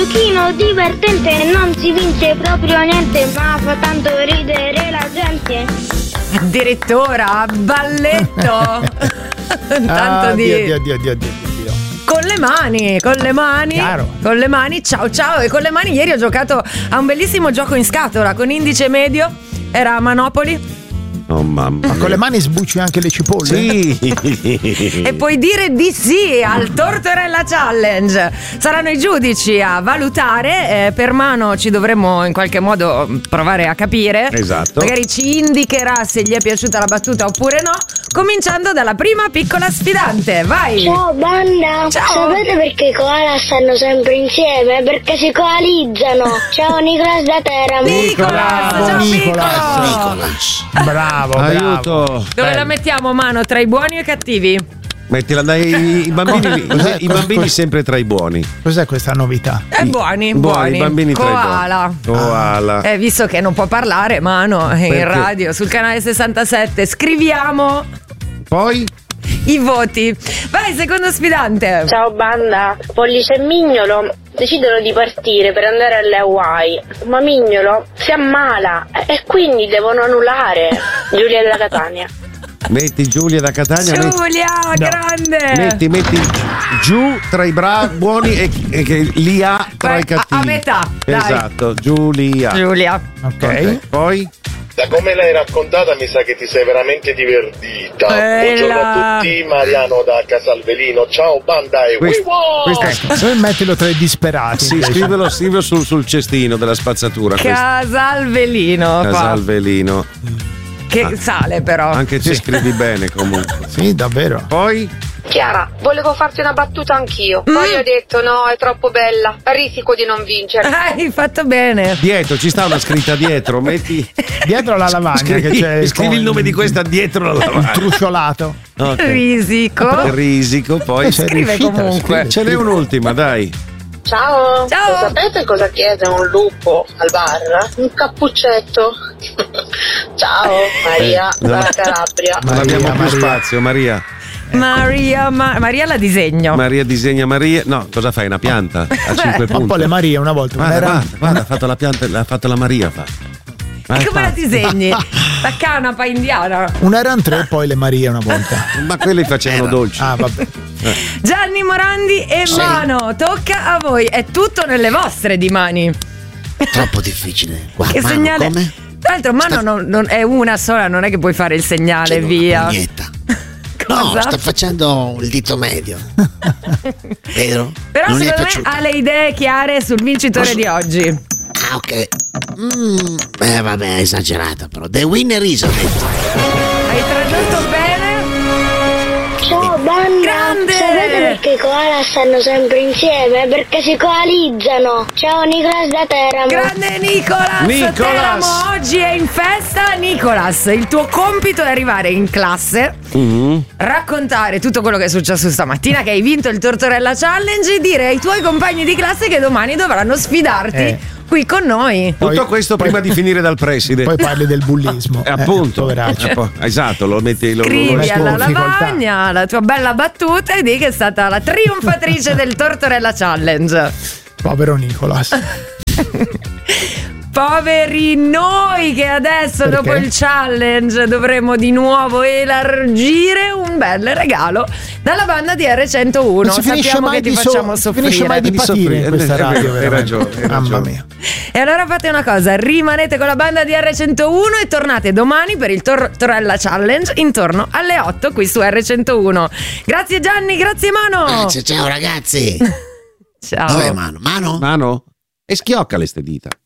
giochino divertente, non si vince proprio niente, ma fa tanto ridere la gente. Addirittura balletto. Tanto di Dio. con le mani. Chiaro. Con le mani, ciao. E con le mani ieri ho giocato a un bellissimo gioco in scatola con indice medio. Era Monopoli. Oh mamma. Ma con le mani sbucci anche le cipolle? Sì. E puoi dire di sì al Tortorella Challenge. Saranno i giudici a valutare. Per mano ci dovremmo in qualche modo provare a capire. Esatto. Magari ci indicherà se gli è piaciuta la battuta oppure no. Cominciando dalla prima piccola sfidante. Vai. Ciao banda, Ciao. sapete perché i koala stanno sempre insieme? Perché si coalizzano. Ciao Nicolas da Teramo. Nicolas, ciao Nicolas. Nicolas. Bravo. Aiuto. Dove la mettiamo, mano? Tra i buoni e i cattivi? Mettila dai, i bambini sempre tra i buoni. Cos'è questa novità? Buoni. I bambini tra i buoni. Koala. Visto che non può parlare, mano, Perché? in radio, sul canale 67, scriviamo Poi? i voti. Vai, secondo sfidante. Ciao banda, Pollice e Mignolo decidono di partire per andare alle Hawaii, ma Mignolo si ammala e quindi devono annullare. Giulia della Catania. Metti Giulia da Catania. Giulia, grande. Metti giù tra i buoni e che li ha tra i cattivi. A metà, dai. Esatto, Giulia. Ok. Poi? Da come l'hai raccontata mi sa che ti sei veramente divertita. Buongiorno a tutti, Mariano da Casalvelino. Ciao banda e Se mettilo tra i disperati. Sì, scrivilo sul cestino della spazzatura. Casalvelino. qua. Casalvelino. Che sale però. Anche te scrivi bene comunque. Sì, davvero. Poi? Chiara, volevo farti una battuta anch'io. Poi ho detto no, è troppo bella, risico di non vincere. Hai fatto bene. Dietro, ci sta una scritta dietro, metti Dietro la lavagna che c'è. scrivi il nome di questa dietro la lavagna. Trusciolato. Okay. Risico. Poi Scrive comunque. Ce n'è un'ultima, dai. Ciao. Ciao. Sapete cosa chiede un lupo al bar? Un cappuccetto. Ciao, Maria dalla Calabria. Non abbiamo più spazio, Maria. Maria la disegno. Maria disegna Maria. No, cosa fai? Una pianta a 5 punti. Un po' le Marie una volta. Guarda, ha fatto la pianta, l'ha fatto la Maria. E come la disegni? La canapa indiana. Un erano 3, poi le Marie una volta. Ma quelli facevano dolci. Ah, vabbè. Gianni Morandi e Mano, tocca a voi. È tutto nelle vostre di mani. Troppo difficile. Guarda, Che Mano, segnale? come? Tra l'altro, Mano non è una sola, non è che puoi fare il segnale, C'è una via. pugnetta. No, sto facendo il dito medio. Vero? Però non secondo me ha le idee chiare sul vincitore di oggi. Ah, ok. Vabbè, è esagerato però. The winner is, ho detto. Hai tradotto bene? Ciao banda, Grande. sapete perché i koala stanno sempre insieme? Perché si coalizzano. Ciao Nicolas da Teramo. Grande Nicolas. Teramo oggi è in festa. Nicolas, il tuo compito è arrivare in classe, raccontare tutto quello che è successo stamattina, che hai vinto il Tortorella Challenge, e dire ai tuoi compagni di classe che domani dovranno sfidarti qui con noi. Tutto questo prima di finire dal preside. Poi parli del bullismo. Appunto. Poveraccio. Esatto, lo metti. Scrivi alla lavagna la tua bella battuta e di che è stata la trionfatrice del Tortorella Challenge. Povero Nicolas. Poveri noi che adesso, Perché? dopo il challenge, dovremo di nuovo elargire un bel regalo dalla banda di R101. Non si finisce Sappiamo mai che ti di facciamo soffrire. finisce mai di patire in questa radio. Hai ragione. Mamma mia. E allora fate una cosa, rimanete con la banda di R101 e tornate domani per il Tortorella Challenge intorno alle 8 qui su R101. Grazie Gianni, grazie Mano. Ciao ragazzi. Ciao. Dov'è Mano? Mano? E schiocca le ste dita.